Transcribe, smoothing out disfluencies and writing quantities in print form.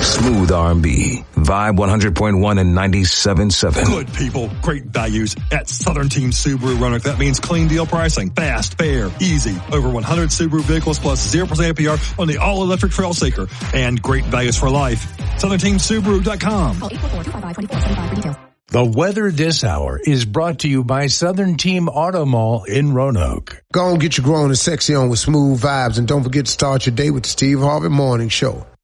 Smooth R&B. Vibe 100.1 and 97.7. Good people, great values at Southern Team Subaru Roanoke. That means clean deal pricing, fast, fair, easy. Over 100 Subaru vehicles plus 0% APR on the all-electric Trailseeker. And great values for life. SouthernTeamSubaru.com. Call 844-255-2475 for details. The weather this hour is brought to you by Southern Team Auto Mall in Roanoke. Go and get your grown and sexy on with smooth vibes, and don't forget to start your day with the Steve Harvey Morning Show.